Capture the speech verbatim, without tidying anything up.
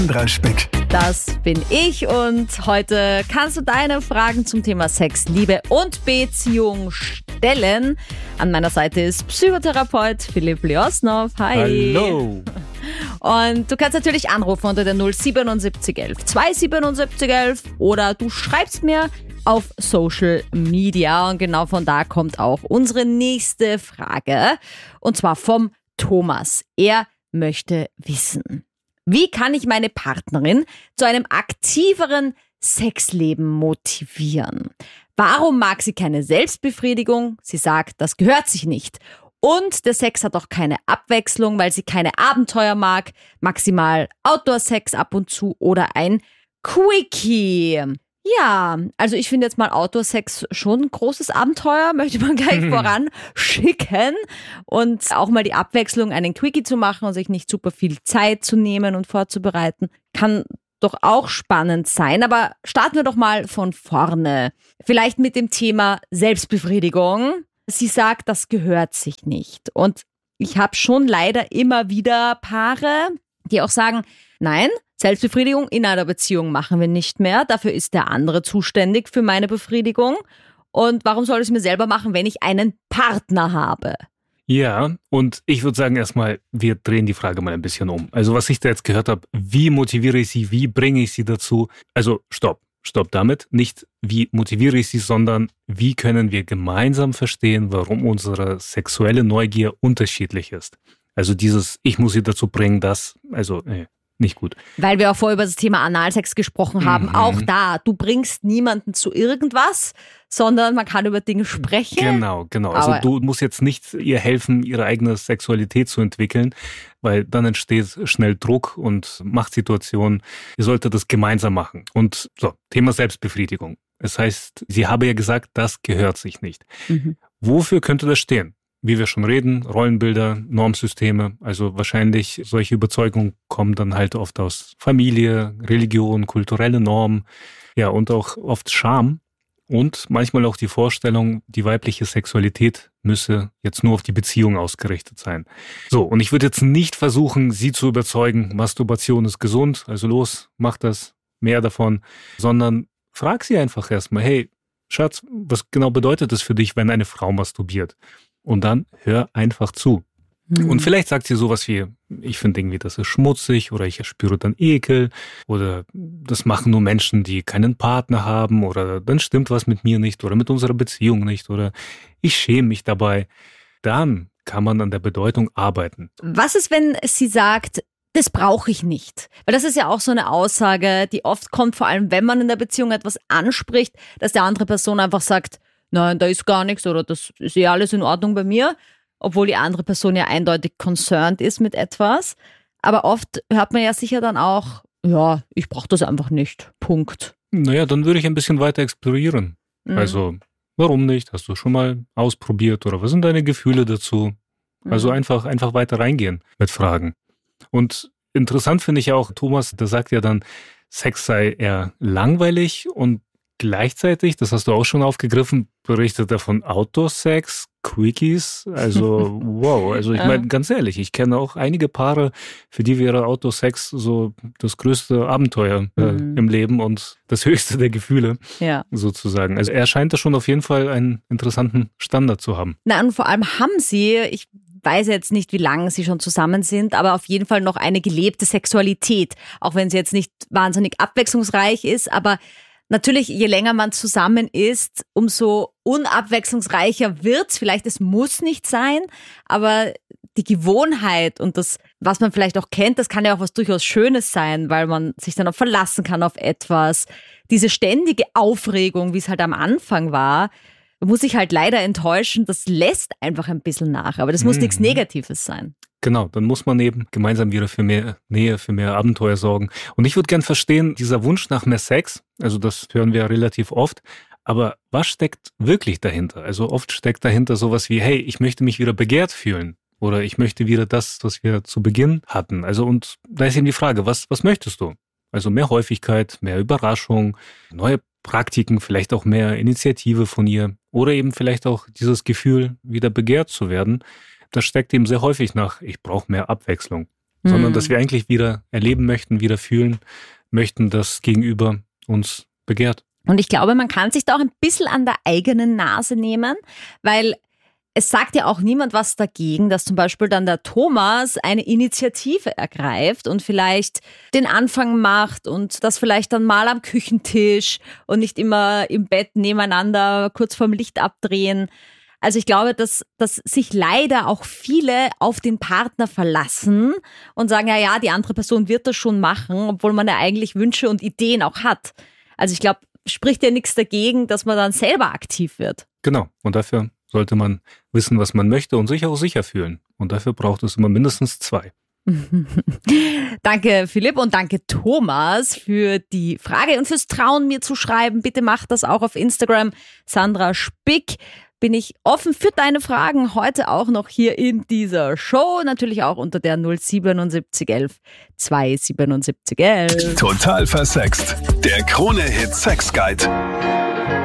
Sandra Spick. Das bin ich und heute kannst du deine Fragen zum Thema Sex, Liebe und Beziehung stellen. An meiner Seite ist Psychotherapeut Philipp Liosnov. Hi. Hallo. Und du kannst natürlich anrufen unter der null siebenundsiebzig elf zweihundertsiebenundsiebzig elf oder du schreibst mir auf Social Media und genau von da kommt auch unsere nächste Frage und zwar vom Thomas. Er möchte wissen: Wie kann ich meine Partnerin zu einem aktiveren Sexleben motivieren? Warum mag sie keine Selbstbefriedigung? Sie sagt, das gehört sich nicht. Und der Sex hat auch keine Abwechslung, weil sie keine Abenteuer mag. Maximal Outdoor-Sex ab und zu oder ein Quickie. Ja, also ich finde jetzt mal Outdoor-Sex schon ein großes Abenteuer, möchte man gleich voran schicken. Und auch mal die Abwechslung, einen Quickie zu machen und sich nicht super viel Zeit zu nehmen und vorzubereiten, kann doch auch spannend sein. Aber starten wir doch mal von vorne. Vielleicht mit dem Thema Selbstbefriedigung. Sie sagt, das gehört sich nicht. Und ich habe schon leider immer wieder Paare, die auch sagen, nein, Selbstbefriedigung in einer Beziehung machen wir nicht mehr. Dafür ist der andere zuständig für meine Befriedigung. Und warum soll ich es mir selber machen, wenn ich einen Partner habe? Ja, und ich würde sagen erstmal, wir drehen die Frage mal ein bisschen um. Also was ich da jetzt gehört habe, wie motiviere ich sie, wie bringe ich sie dazu? Also stopp, stopp damit. Nicht wie motiviere ich sie, sondern wie können wir gemeinsam verstehen, warum unsere sexuelle Neugier unterschiedlich ist. Also dieses, ich muss sie dazu bringen, das, also nee. Nicht gut. Weil wir auch vorher über das Thema Analsex gesprochen haben. Mhm. Auch da, du bringst niemanden zu irgendwas, sondern man kann über Dinge sprechen. Genau, genau. Also Aber du musst jetzt nicht ihr helfen, ihre eigene Sexualität zu entwickeln, weil dann entsteht schnell Druck und Machtsituationen. Ihr solltet das gemeinsam machen. Und so, Thema Selbstbefriedigung. Das heißt, sie habe ja gesagt, das gehört sich nicht. Mhm. Wofür könnte das stehen? Wie wir schon reden, Rollenbilder, Normsysteme, also wahrscheinlich solche Überzeugungen kommen dann halt oft aus Familie, Religion, kulturelle Normen, ja und auch oft Scham und manchmal auch die Vorstellung, die weibliche Sexualität müsse jetzt nur auf die Beziehung ausgerichtet sein. So, und ich würde jetzt nicht versuchen, sie zu überzeugen, Masturbation ist gesund, also los, mach das, mehr davon, sondern frag sie einfach erstmal, hey, Schatz, was genau bedeutet es für dich, wenn eine Frau masturbiert? Und dann hör einfach zu. Mhm. Und vielleicht sagt sie sowas wie, ich finde irgendwie, das ist schmutzig oder ich spüre dann Ekel oder das machen nur Menschen, die keinen Partner haben oder dann stimmt was mit mir nicht oder mit unserer Beziehung nicht oder ich schäme mich dabei. Dann kann man an der Bedeutung arbeiten. Was ist, wenn sie sagt, das brauche ich nicht? Weil das ist ja auch so eine Aussage, die oft kommt, vor allem wenn man in der Beziehung etwas anspricht, dass die andere Person einfach sagt, nein, da ist gar nichts oder das ist eh alles in Ordnung bei mir, obwohl die andere Person ja eindeutig concerned ist mit etwas. Aber oft hört man ja sicher dann auch, ja, ich brauche das einfach nicht, Punkt. Naja, dann würde ich ein bisschen weiter explorieren. Mhm. Also, warum nicht? Hast du schon mal ausprobiert oder was sind deine Gefühle dazu? Mhm. Also einfach, einfach weiter reingehen mit Fragen. Und interessant finde ich auch, Thomas, der sagt ja dann, Sex sei eher langweilig und gleichzeitig, das hast du auch schon aufgegriffen, berichtet er von Outdoor-Sex, Quickies, also wow, also ich meine ganz ehrlich, ich kenne auch einige Paare, für die wäre Outdoor-Sex so das größte Abenteuer äh, mhm. im Leben und das höchste der Gefühle, ja. sozusagen. Also er scheint da schon auf jeden Fall einen interessanten Standard zu haben. Na und vor allem haben sie, ich weiß jetzt nicht, wie lange sie schon zusammen sind, aber auf jeden Fall noch eine gelebte Sexualität, auch wenn sie jetzt nicht wahnsinnig abwechslungsreich ist, aber natürlich, je länger man zusammen ist, umso unabwechslungsreicher wird's. Vielleicht, es muss nicht sein, aber die Gewohnheit und das, was man vielleicht auch kennt, das kann ja auch was durchaus Schönes sein, weil man sich dann auch verlassen kann auf etwas. Diese ständige Aufregung, wie es halt am Anfang war, muss ich halt leider enttäuschen, das lässt einfach ein bisschen nach. Aber das muss mhm. nichts Negatives sein. Genau, dann muss man eben gemeinsam wieder für mehr Nähe, für mehr Abenteuer sorgen. Und ich würde gern verstehen, dieser Wunsch nach mehr Sex, also das hören wir relativ oft, aber was steckt wirklich dahinter? Also oft steckt dahinter sowas wie, hey, ich möchte mich wieder begehrt fühlen oder ich möchte wieder das, was wir zu Beginn hatten. Also und da ist eben die Frage, was, was möchtest du? Also mehr Häufigkeit, mehr Überraschung, neue Praktiken, vielleicht auch mehr Initiative von ihr oder eben vielleicht auch dieses Gefühl, wieder begehrt zu werden. Das steckt eben sehr häufig nach, ich brauche mehr Abwechslung. mhm. sondern dass wir eigentlich wieder erleben möchten, wieder fühlen möchten, dass Gegenüber uns begehrt. Und ich glaube, man kann sich da auch ein bisschen an der eigenen Nase nehmen, weil es sagt ja auch niemand was dagegen, dass zum Beispiel dann der Thomas eine Initiative ergreift und vielleicht den Anfang macht und das vielleicht dann mal am Küchentisch und nicht immer im Bett nebeneinander kurz vorm Licht abdrehen. Also ich glaube, dass, dass sich leider auch viele auf den Partner verlassen und sagen, ja, ja, die andere Person wird das schon machen, obwohl man ja eigentlich Wünsche und Ideen auch hat. Also ich glaube, spricht ja nichts dagegen, dass man dann selber aktiv wird. Genau. Und dafür sollte man wissen, was man möchte und sich auch sicher fühlen. Und dafür braucht es immer mindestens zwei. Danke Philipp und danke Thomas für die Frage und fürs Trauen, mir zu schreiben. Bitte macht das auch auf Instagram. Sandra Spick. Bin ich offen für deine Fragen heute auch noch hier in dieser Show. Natürlich auch unter der null siebenundsiebzig elf zwei siebenundsiebzig elf. Total versext. Der Krone-Hit Sex Guide.